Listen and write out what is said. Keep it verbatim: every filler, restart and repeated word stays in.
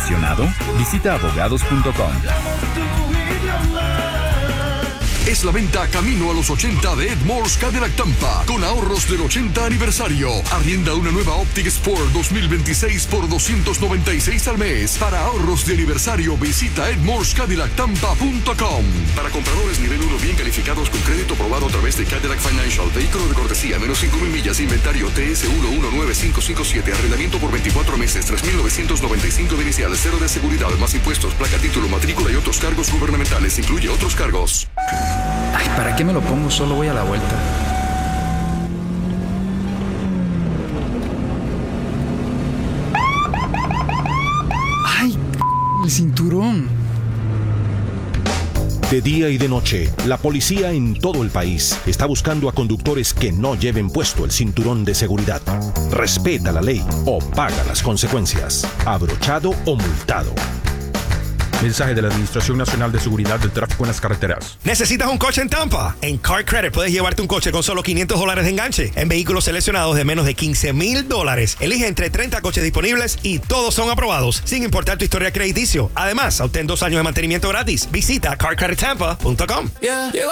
¿Presionado? Visita abogados punto com. Es la venta camino a los ochenta de Edmore's Cadillac Tampa, con ahorros del ochenta aniversario. Arrienda una nueva Optic Sport dos mil veintiséis por doscientos noventa y seis al mes. Para ahorros de aniversario, visita edmores cadillac tampa punto com. Para compradores nivel uno bien calificados con crédito aprobado a través de Cadillac Financial, vehículo de cortesía, menos cinco mil millas, inventario T S uno uno nueve cinco cinco siete, arrendamiento por veinticuatro meses, tres mil novecientos noventa y cinco de inicial, cero de seguridad, más impuestos, placa, título, matrícula y otros cargos gubernamentales. Incluye otros cargos. Ay, ¿para qué me lo pongo? Solo voy a la vuelta. ¡Ay, el cinturón! De día y de noche, la policía en todo el país está buscando a conductores que no lleven puesto el cinturón de seguridad. Respeta la ley o paga las consecuencias. Abrochado o multado. Mensaje de la Administración Nacional de Seguridad del Tráfico en las Carreteras. ¿Necesitas un coche en Tampa? En Car Credit puedes llevarte un coche con solo quinientos dólares de enganche en vehículos seleccionados de menos de quince mil dólares. Elige entre treinta coches disponibles y todos son aprobados, sin importar tu historia crediticio. Además, obtén dos años de mantenimiento gratis. Visita car credit tampa punto com. Yeah.